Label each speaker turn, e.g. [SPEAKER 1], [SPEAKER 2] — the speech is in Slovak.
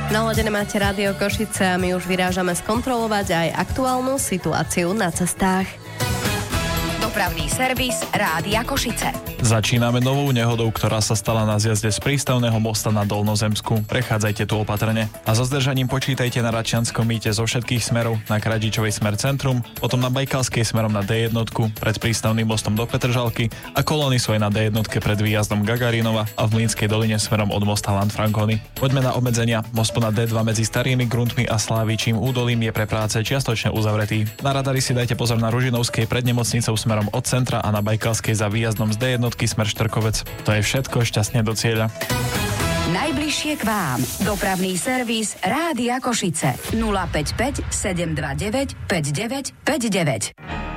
[SPEAKER 1] Naladené máte Rádio Košice a my už vyrážame skontrolovať aj aktuálnu situáciu na cestách.
[SPEAKER 2] Dopravný servis Rádia Košice.
[SPEAKER 3] Začíname novou nehodou, ktorá sa stala na zjazde z prístavného mosta na Dolnozemsku. Prechádzajte tu opatrne. A so zdržaním počítajte na Račianskom mýte zo všetkých smerov, na Kradičovej smer centrum, potom na Bajkalskej smerom na D1, pred prístavným mostom do Petržalky a kolóny svoje na D1 pred výjazdom Gagarinova a v Mlynskej doline smerom od mosta Lanfranconi. Poďme na obmedzenia. Most na D2 medzi Starými Gruntmi a Slávičím údolím je pre práce čiastočne uzavretý. Na radari si dajte pozor na Ružinovskej pred nemocnicou smerom od centra a na Bajkalskej za výjazdom z D1 smer Štrkovec. To je všetko, šťastne do cieľa.
[SPEAKER 2] Najbližšie k vám. Dopravný servis Rádia Košice. 055 729 5959.